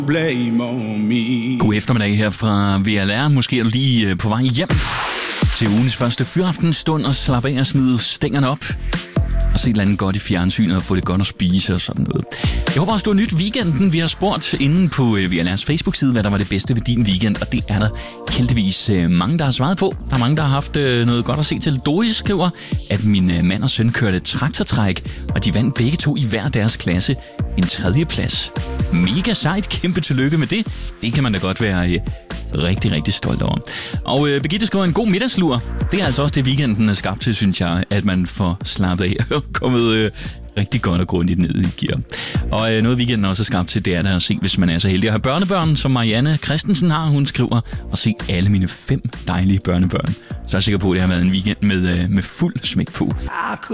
Blame on me. God eftermiddag her fra VLR. Måske er du lige på vej hjem til ugens første fyraftensstund og slappe af og smide stængerne op og se et eller andet godt i fjernsynet og få det godt at spise og sådan noget. Jeg håber også, du har nyt weekenden. Vi har spurgt inde på VLR's Facebook-side, hvad der var det bedste ved din weekend, og det er der heldigvis mange, der har svaret på. Der er mange, der har haft noget godt at se til. Doris skriver, at min mand og søn kørte traktortræk, og de vandt begge to i hver deres klasse en 3. plads. Mega sejt, kæmpe tillykke med det. Det kan man da godt være rigtig, rigtig stolt over. Og Birgitte skriver en god middagslur. Det er altså også det, weekenden er skabt til, synes jeg, at man får slappet af og kommet rigtig godt og grundigt ned i gear. Og noget weekenden også er skabt til, det er der at se, hvis man er så heldig at have børnebørn, som Marianne Christensen har. Hun skriver at se alle mine 5 dejlige børnebørn. Så er jeg sikker på, at det har været en weekend med fuld smæk på.